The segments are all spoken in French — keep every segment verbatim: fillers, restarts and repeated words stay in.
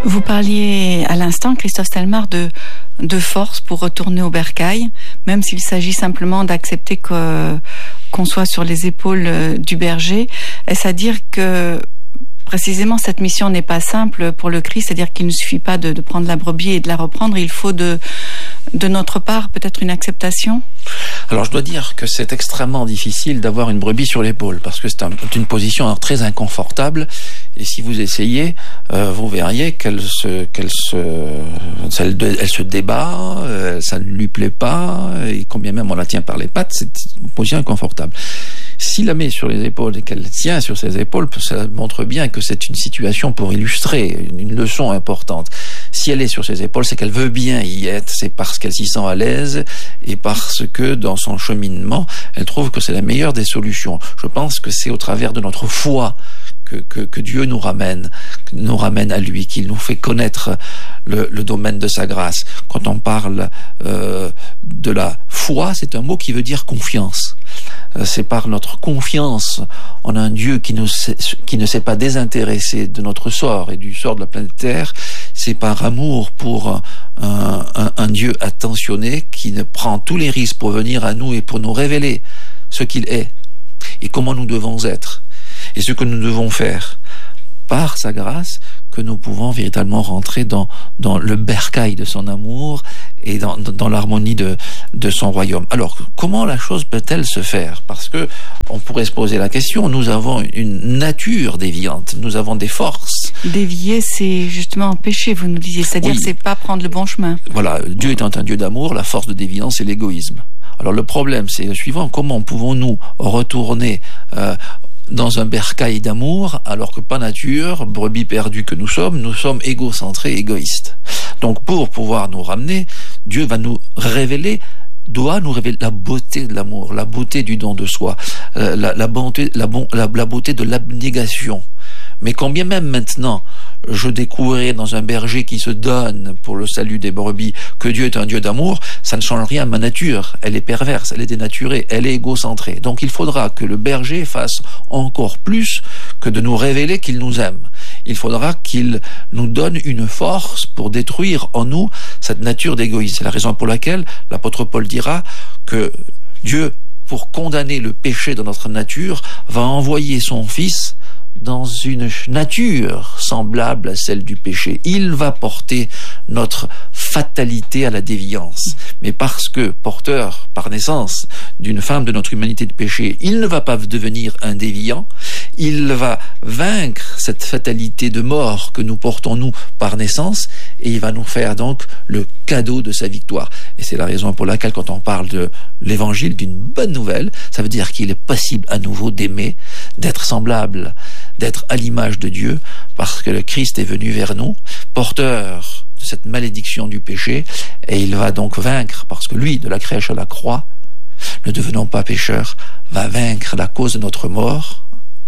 Vous parliez à l'instant, Christophe Stelmar, de, de force pour retourner au bercail, même s'il s'agit simplement d'accepter que, qu'on soit sur les épaules du berger. Est-ce à dire que précisément cette mission n'est pas simple pour le Christ, c'est-à-dire qu'il ne suffit pas de, de prendre la brebis et de la reprendre, il faut de, de notre part peut-être une acceptation ? Alors je dois dire que c'est extrêmement difficile d'avoir une brebis sur l'épaule, parce que c'est un, une position très inconfortable, et si vous essayez, euh, vous verriez qu'elle se, qu'elle se, elle, elle se débat, euh, ça ne lui plaît pas, et combien même on la tient par les pattes, c'est une position inconfortable. S'il la met sur les épaules et qu'elle tient sur ses épaules, ça montre bien que c'est une situation pour illustrer, une leçon importante. Si elle est sur ses épaules, c'est qu'elle veut bien y être, c'est parce qu'elle s'y sent à l'aise et parce que dans son cheminement, elle trouve que c'est la meilleure des solutions. Je pense que c'est au travers de notre foi que, que, que Dieu nous ramène, nous ramène à lui, qu'il nous fait connaître le, le domaine de sa grâce. Quand on parle euh, de la foi, c'est un mot qui veut dire confiance. C'est par notre confiance en un Dieu qui, nous, qui ne s'est pas désintéressé de notre sort et du sort de la planète Terre. C'est par amour pour un, un, un Dieu attentionné qui ne prend tous les risques pour venir à nous et pour nous révéler ce qu'il est et comment nous devons être et ce que nous devons faire. Par sa grâce, que nous pouvons véritablement rentrer dans, dans le bercail de son amour et dans, dans l'harmonie de, de son royaume. Alors, comment la chose peut-elle se faire ? Parce que on pourrait se poser la question, nous avons une nature déviante, nous avons des forces. Dévier, c'est justement un péché, vous nous disiez, c'est-à-dire oui. c'est pas prendre le bon chemin. Voilà, Dieu étant un Dieu d'amour, la force de déviance, c'est l'égoïsme. Alors le problème, c'est le suivant, comment pouvons-nous retourner euh, dans un bercail d'amour, alors que par nature, brebis perdus que nous sommes, nous sommes égocentrés, égoïstes. Donc pour pouvoir nous ramener, Dieu va nous révéler, doit nous révéler la beauté de l'amour, la beauté du don de soi, euh, la, la, bonté, la, bon, la, la beauté de l'abnégation. Mais quand bien même maintenant, je découvrirai dans un berger qui se donne pour le salut des brebis que Dieu est un Dieu d'amour, ça ne change rien à ma nature. Elle est perverse, elle est dénaturée, elle est égocentrée. Donc il faudra que le berger fasse encore plus que de nous révéler qu'il nous aime. Il faudra qu'il nous donne une force pour détruire en nous cette nature d'égoïsme. C'est la raison pour laquelle l'apôtre Paul dira que Dieu, pour condamner le péché dans notre nature, va envoyer son Fils dans une nature semblable à celle du péché. Il va porter notre fatalité à la déviance. Mais parce que porteur par naissance d'une femme de notre humanité de péché, il ne va pas devenir un déviant, il va vaincre cette fatalité de mort que nous portons nous par naissance et il va nous faire donc le cadeau de sa victoire. Et c'est la raison pour laquelle quand on parle de l'évangile, d'une bonne nouvelle, ça veut dire qu'il est possible à nouveau d'aimer, d'être semblable, d'être à l'image de Dieu, parce que le Christ est venu vers nous, porteur de cette malédiction du péché, et il va donc vaincre, parce que lui, de la crèche à la croix, ne devenant pas pécheur, va vaincre la cause de notre mort,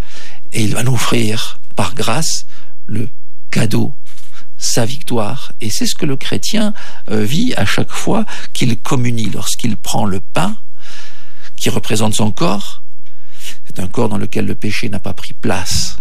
et il va nous offrir, par grâce, le cadeau, sa victoire. Et c'est ce que le chrétien euh, vit à chaque fois qu'il communie, lorsqu'il prend le pain, qui représente son corps. C'est un corps dans lequel le péché n'a pas pris place.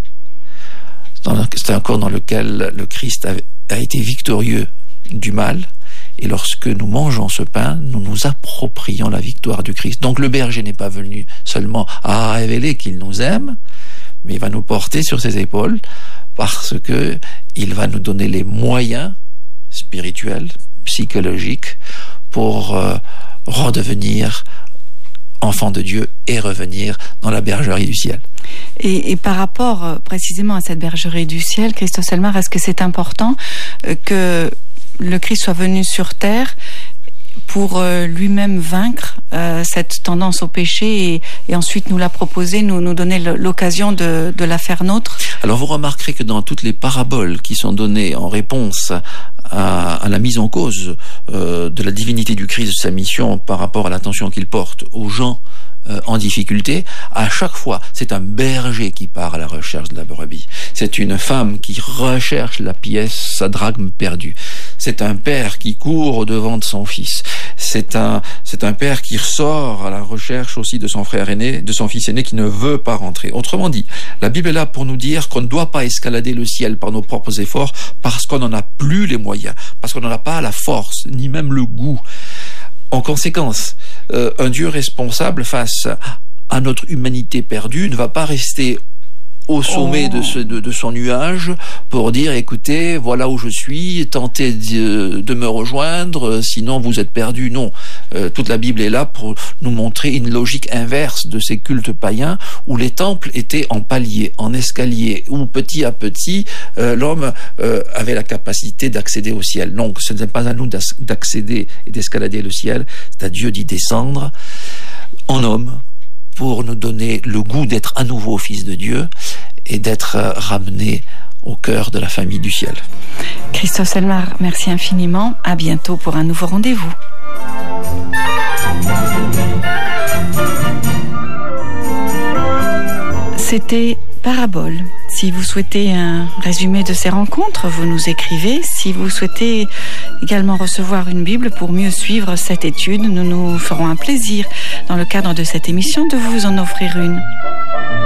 C'est un corps dans lequel le Christ a, a été victorieux du mal. Et lorsque nous mangeons ce pain, nous nous approprions la victoire du Christ. Donc le berger n'est pas venu seulement à révéler qu'il nous aime, mais il va nous porter sur ses épaules parce que il va nous donner les moyens spirituels, psychologiques pour euh, redevenir enfant de Dieu et revenir dans la bergerie du ciel. Et, et par rapport euh, précisément à cette bergerie du ciel, Christophe Stelmar, est-ce que c'est important euh, que le Christ soit venu sur terre pour euh, lui-même vaincre euh, cette tendance au péché et, et ensuite nous la proposer, nous, nous donner l'occasion de, de la faire nôtre? Alors vous remarquerez que dans toutes les paraboles qui sont données en réponse à, à la mise en cause euh, de la divinité du Christ, de sa mission par rapport à l'attention qu'il porte aux gens euh, en difficulté, à chaque fois, c'est un berger qui part à la recherche de la brebis. C'est une femme qui recherche la pièce, sa drachme perdue. C'est un père qui court au-devant de son fils. C'est un, c'est un père qui ressort à la recherche aussi de son frère aîné, de son fils aîné qui ne veut pas rentrer. Autrement dit, la Bible est là pour nous dire qu'on ne doit pas escalader le ciel par nos propres efforts parce qu'on n'en a plus les moyens, parce qu'on n'en a pas la force, ni même le goût. En conséquence, euh, un Dieu responsable face à notre humanité perdue ne va pas rester au sommet oh. de, ce, de, de son nuage pour dire écoutez, voilà où je suis, tentez de, de me rejoindre, sinon vous êtes perdus. Non, euh, toute la Bible est là pour nous montrer une logique inverse de ces cultes païens où les temples étaient en paliers, en escaliers, où petit à petit euh, l'homme euh, avait la capacité d'accéder au ciel. Donc ce n'est pas à nous d'accéder et d'escalader le ciel, c'est à Dieu d'y descendre en homme pour nous donner le goût d'être à nouveau fils de Dieu et d'être ramené au cœur de la famille du ciel. Christophe Selmar, merci infiniment. À bientôt pour un nouveau rendez-vous. C'était Parabole. Si vous souhaitez un résumé de ces rencontres, vous nous écrivez. Si vous souhaitez également recevoir une Bible pour mieux suivre cette étude, nous nous ferons un plaisir, dans le cadre de cette émission, de vous en offrir une.